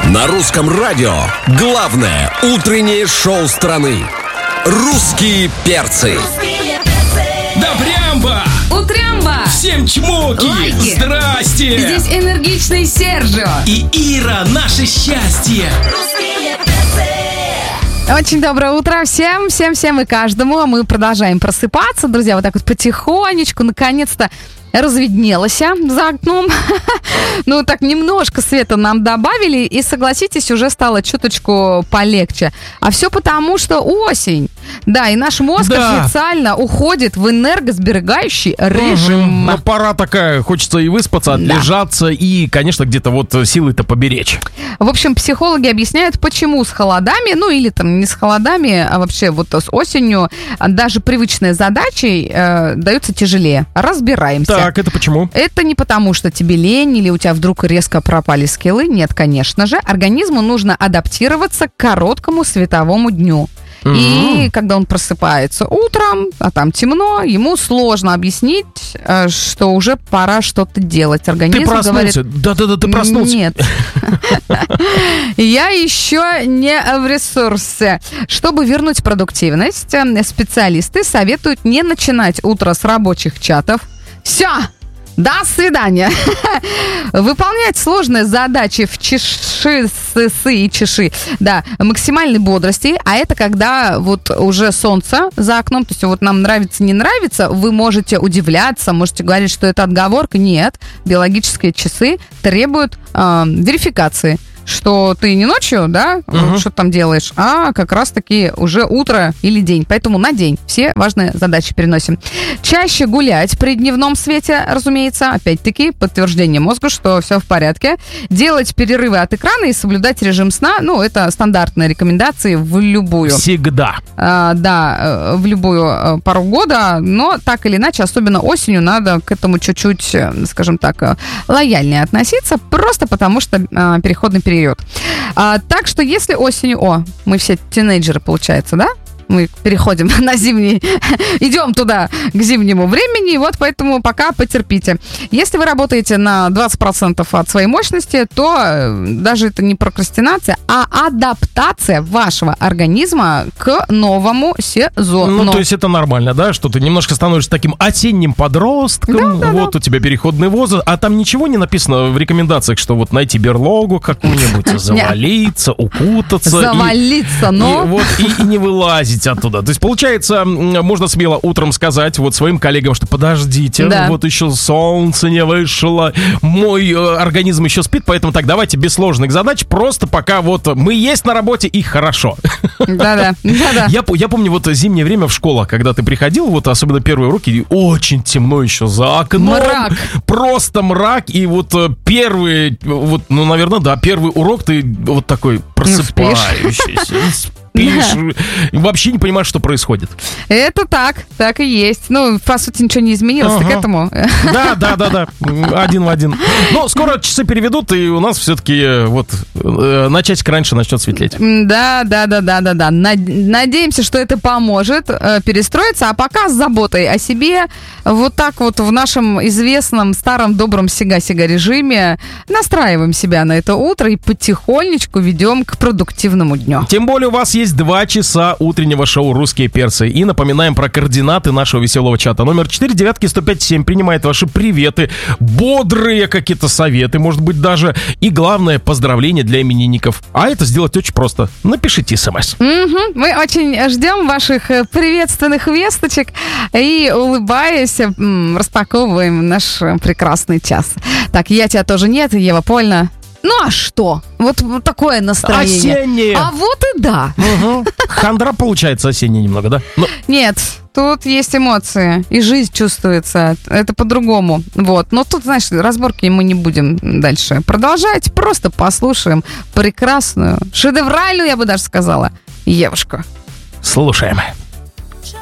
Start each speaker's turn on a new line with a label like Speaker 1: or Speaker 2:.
Speaker 1: На русском радио главное утреннее шоу страны. «Русские перцы».
Speaker 2: Добрямба!
Speaker 3: Утрямба!
Speaker 2: Всем чмоки!
Speaker 3: Лайки!
Speaker 2: Здрасте!
Speaker 3: Здесь энергичный Сержио.
Speaker 2: И Ира, наше счастье!
Speaker 4: Очень доброе утро всем и каждому. Мы продолжаем просыпаться, друзья, вот так вот потихонечку, наконец-то разведнелось за окном. Ну, так немножко света нам добавили, и, согласитесь, уже стало чуточку полегче. А все потому, что осень. Да, и наш мозг официально уходит в энергосберегающий режим.
Speaker 5: Ну, пора такая, хочется и выспаться, отлежаться, и, конечно, где-то вот силы-то поберечь.
Speaker 4: В общем, психологи объясняют, почему с холодами, ну или там не с холодами, а вообще вот с осенью даже привычные задачи даются тяжелее. Разбираемся.
Speaker 5: Так, это почему?
Speaker 4: Это не потому, что тебе лень или у тебя вдруг резко пропали скиллы. Нет, конечно же. Организму нужно адаптироваться к короткому световому дню. И когда он просыпается утром, а там темно, ему сложно объяснить, что уже пора что-то делать. Организм
Speaker 5: ты проснулся?
Speaker 4: Говорит,
Speaker 5: Да, ты проснулся.
Speaker 4: Нет. Я еще не в ресурсе. Чтобы вернуть продуктивность, специалисты советуют не начинать утро с рабочих чатов. Все! До свидания. Выполнять сложные задачи в чеши да, максимальной бодрости. А это когда вот уже солнце за окном. То есть вот нам нравится, не нравится. Вы можете удивляться, можете говорить, что это отговорка. Нет. Биологические часы требуют верификации. Что ты не ночью, да, что ты там делаешь, а как раз-таки уже утро или день. Поэтому на день все важные задачи переносим. Чаще гулять при дневном свете, разумеется. Опять-таки, подтверждение мозгу, что все в порядке. Делать перерывы от экрана и соблюдать режим сна. Ну, это стандартные рекомендации в любую.
Speaker 5: Всегда.
Speaker 4: Да, в любую пору года. Но так или иначе, особенно осенью, надо к этому чуть-чуть, скажем так, лояльнее относиться. Просто потому что переходный период. Так что если осенью... мы все тинейджеры, получается, да? Мы переходим на зимний, идем туда к зимнему времени, вот поэтому пока потерпите. Если вы работаете на 20% от своей мощности, то даже это не прокрастинация, а адаптация вашего организма к новому сезону.
Speaker 5: Ну, то есть это нормально, да, что ты немножко становишься таким осенним подростком, вот у тебя переходный возраст, а там ничего не написано в рекомендациях, что вот найти берлогу какую-нибудь, завалиться, укутаться.
Speaker 4: Завалиться, но...
Speaker 5: И не вылазить оттуда. То есть, получается, можно смело утром сказать вот своим коллегам, что подождите, вот еще солнце не вышло, мой организм еще спит, поэтому так, давайте без сложных задач, просто пока вот мы есть на работе и хорошо.
Speaker 4: Да-да.
Speaker 5: Я помню вот зимнее время в школах, когда ты приходил, вот особенно первые уроки, очень темно еще за окном.
Speaker 4: Мрак.
Speaker 5: Просто мрак, и вот первый, вот, ну, наверное, да, первый урок ты вот такой просыпающийся. Спишь, вообще не понимаешь, что происходит.
Speaker 4: Это так и есть. Ну, по сути, ничего не изменилось к этому.
Speaker 5: Да, один в один. Но скоро часы переведут, и у нас все-таки вот на часик раньше начнет светлеть. Да.
Speaker 4: Надеемся, что это поможет перестроиться, а пока с заботой о себе вот так вот в нашем известном старом добром сига-сига режиме настраиваем себя на это утро и потихонечку ведем к продуктивному дню.
Speaker 5: Тем более у вас есть 2 часа утреннего шоу «Русские перцы». И напоминаем про координаты нашего веселого чата. Номер 499-105-7 принимает ваши приветы, бодрые какие-то советы, может быть, даже. И главное, поздравления для именинников. А это сделать очень просто. Напишите смс.
Speaker 4: Мы очень ждем ваших приветственных весточек и, улыбаясь, распаковываем наш прекрасный час. Так, я тебя тоже нет, Ева Польна. Ну а что? Вот такое настроение.
Speaker 5: Осеннее.
Speaker 4: А вот и да.
Speaker 5: Хандра получается осенняя немного, да?
Speaker 4: Нет, тут есть эмоции, и жизнь чувствуется. Это по-другому. Вот. Но тут, знаешь, разборки мы не будем дальше продолжать. Просто послушаем прекрасную, шедевральную, я бы даже сказала, Евушку.
Speaker 5: Слушаем.